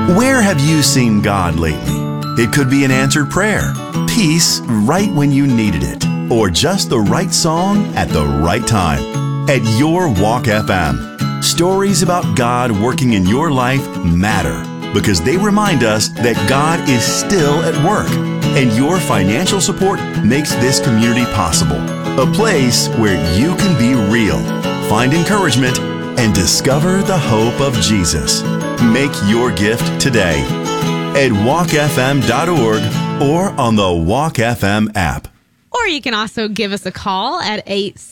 Where have you seen God lately? It could be an answered prayer, peace right when you needed it, or just the right song at the right time. At Your Walk FM, stories about God working in your life matter because they remind us that God is still at work, and your financial support makes this community possible. A place where you can be real, find encouragement, and discover the hope of Jesus. Make your gift today at walkfm.org or on the Walk FM app. Or you can also give us a call at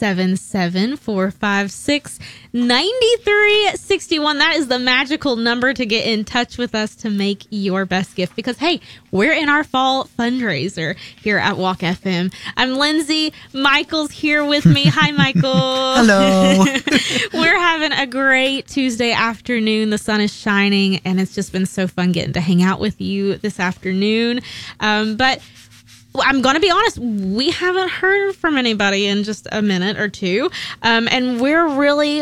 877-456-9361. That is the magical number to get in touch with us to make your best gift. Because, hey, we're in our fall fundraiser here at Walk FM. I'm Lindsay. Michael's here with me. Hi, Michael. Hello. We're having a great Tuesday afternoon. The sun is shining, and it's just been so fun getting to hang out with you this afternoon. But I'm going to be honest, we haven't heard from anybody in just a minute or two. And we're really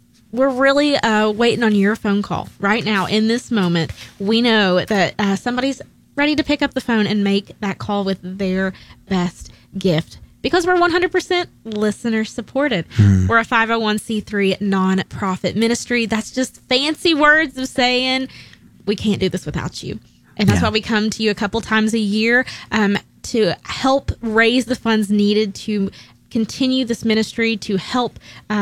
waiting on your phone call right now. In this moment, we know that somebody's ready to pick up the phone and make that call with their best gift. Because we're 100% listener supported. We're a 501c3 nonprofit ministry. That's just fancy words of saying we can't do this without you. And that's why we come to you a couple times a year to help raise the funds needed to continue this ministry, to help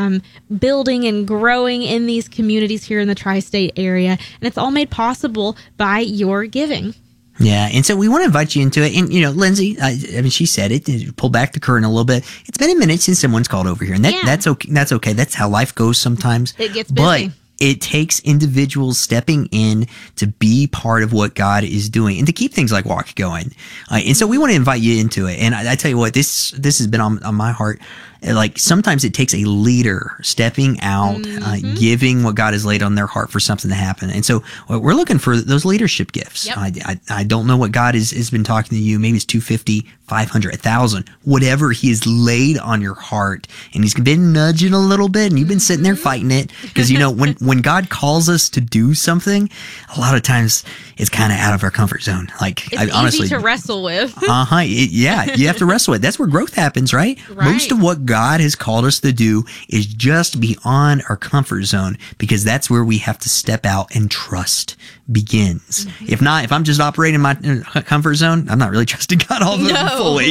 building and growing in these communities here in the tri-state area. And it's all made possible by your giving. Yeah, and so we want to invite you into it. And, you know, Lindsay, I mean, she said it, pull back the curtain a little bit. It's been a minute since someone's called over here, and that's okay. That's okay. That's how life goes sometimes. It gets busy. But it takes individuals stepping in to be part of what God is doing and to keep things like Walk going. And so we want to invite you into it. And I tell you what, this has been on my heart. Like sometimes it takes a leader stepping out, giving what God has laid on their heart for something to happen. And so we're looking for those leadership gifts. Yep. I don't know what God has been talking to you. Maybe it's 250, 500, 1,000, whatever he has laid on your heart. And he's been nudging a little bit and you've been sitting there fighting it. Because, you know, when God calls us to do something, a lot of times it's kind of out of our comfort zone. Like, it's honestly, easy to wrestle with. Yeah, you have to wrestle with it. That's where growth happens, right? Most of what God has called us to do is just beyond our comfort zone, because that's where we have to step out and trust begins. If not, if I'm just operating in my comfort zone, I'm not really trusting God all fully.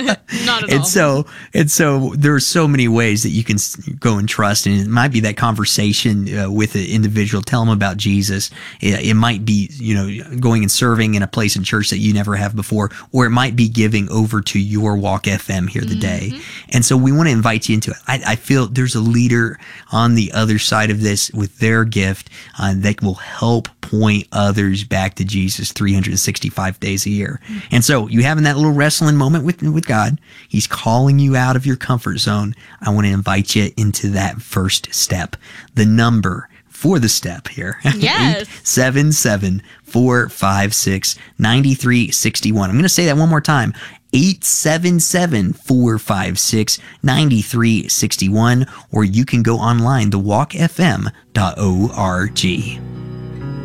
Not at all. And so there are so many ways that you can go and trust, and it might be that conversation with an individual, tell them about Jesus. It might be, you know, going and serving in a place in church that you never have before, or it might be giving over to Your Walk FM here today. And so we want to invite you into it. I feel there's a leader on the other side of this with their gift that will help point others back to Jesus 365 days a year. And so you having that little wrestling moment with God, he's calling you out of your comfort zone. I want to invite you into that first step. The number for the step here. Yes. 877-456-9361. I'm going to say that one more time. 877-456-9361, or you can go online to walkfm.org.